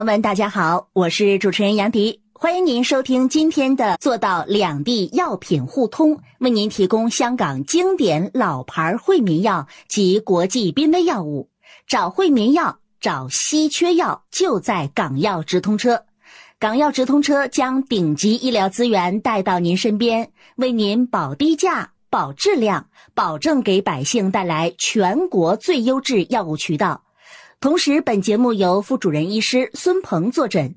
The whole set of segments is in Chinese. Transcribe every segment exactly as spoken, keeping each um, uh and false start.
朋友们大家好，我是主持人杨迪，欢迎您收听今天的做到两地药品互通，为您提供香港经典老牌惠民药及国际濒危药物。找惠民药，找稀缺药，就在港药直通车。港药直通车将顶级医疗资源带到您身边，为您保低价、保质量，保证给百姓带来全国最优质药物渠道。同时，本节目由副主任医师孙鹏坐诊。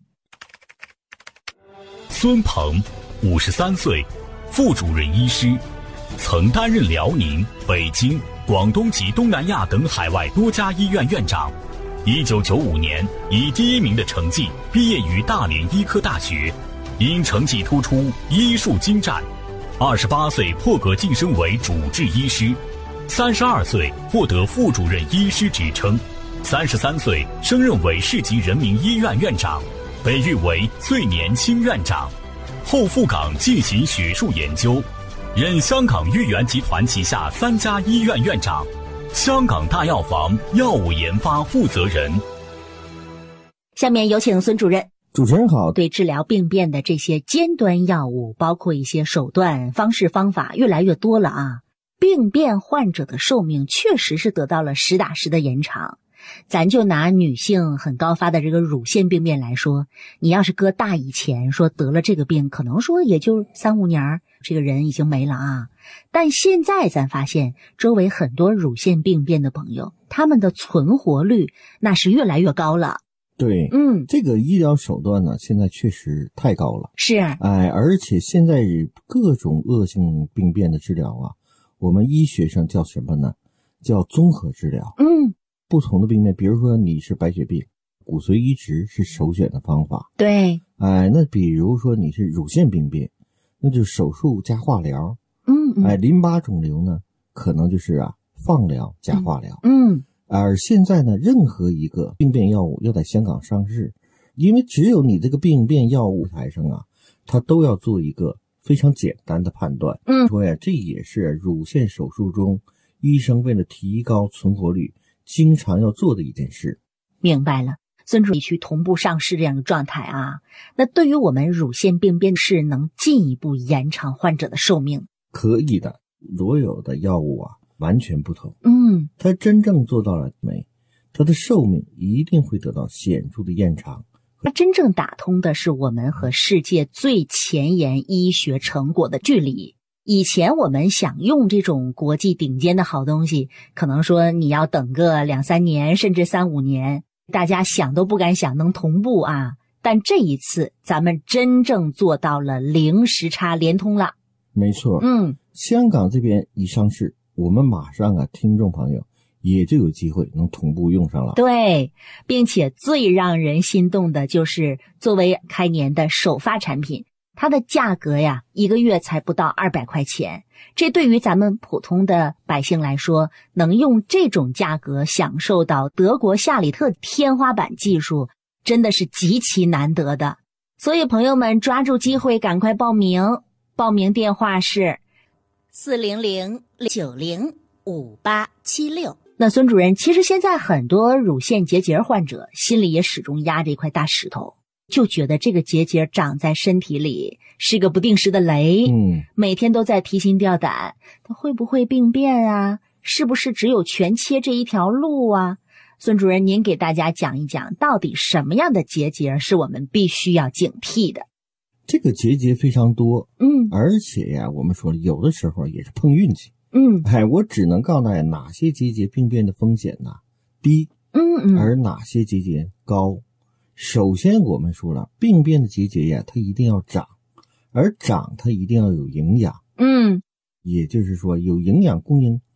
孙鹏，五十三岁，副主任医师，曾担任辽宁、北京、广东及东南亚等海外多家医院院长。一九九五年以第一名的成绩毕业于大连医科大学，因成绩突出，医术精湛。二十八岁破格晋升为主治医师，三十二岁获得副主任医师职称。三十三岁升任为市级人民医院院长，被誉为最年轻院长。后赴港进行学术研究，任香港豫园集团旗下三家医院院长，香港大药房药物研发负责人。 下面有请孙主任。 主持人好。 对治疗病变的这些尖端药物，包括一些手段、方式、方法越来越多了啊。病变患者的寿命确实是得到了实打实的延长。咱就拿女性很高发的这个乳腺病变来说，你要是搁大以前说得了这个病，可能说也就三五年这个人已经没了啊。但现在咱发现周围很多乳腺病变的朋友，他们的存活率那是越来越高了。 对， 嗯， 这个医疗手段呢，现在确实太高了。 是， 哎，而且现在各种恶性病变的治疗啊，我们医学上叫什么呢？叫综合治疗。 嗯， 不同的病变，比如说你是白血病，骨髓移植是首选的方法。 对， 哎，那比如说你是乳腺病变，那就是手术加化疗。 嗯嗯， 哎，淋巴肿瘤呢，可能就是啊放疗加化疗。 嗯。嗯， 而现在呢，任何一个病变药物要在香港上市，因为只有你这个病变药物台上啊，它都要做一个非常简单的判断。 嗯， 说呀，这也是乳腺手术中医生为了提高存活率经常要做的一件事。 明白了，孙主任去同步上市这样的状态啊，那对于我们乳腺病变是能进一步延长患者的寿命？ 可以的，所有的药物啊完全不同。 嗯， 它真正做到了没，它的寿命一定会得到显著的延长。 它真正打通的是我们和世界最前沿医学成果的距离。以前我们想用这种国际顶尖的好东西，可能说你要等个两三年甚至三五年，大家想都不敢想能同步啊。但这一次咱们真正做到了零时差连通了。 没错， 嗯， 香港这边一上市，我们马上啊听众朋友也就有机会能同步用上了。 对，并且最让人心动的就是作为开年的首发产品，它的价格呀，一个月才不到二百块钱。这对于咱们普通的百姓来说，能用这种价格享受到德国夏里特天花板技术，真的是极其难得的。所以朋友们抓住机会赶快报名，报名电话是四零零九零五八七六。那孙主任，其实现在很多乳腺结节患者心里也始终压着一块大石头，就觉得这个结节长在身体里是个不定时的雷， 嗯， 每天都在提心吊胆，它会不会病变啊？是不是只有全切这一条路啊？孙主任，您给大家讲一讲，到底什么样的结节是我们必须要警惕的？ 这个结节非常多， 嗯， 而且呀，我们说有的时候也是碰运气。 嗯， 哎，我只能告诉大家哪些结节病变的风险呢低， 嗯嗯， 而哪些结节高。首先我们说了，病变的结节呀，它一定要长，而长它一定要有营养。 嗯， 也就是说有营养供应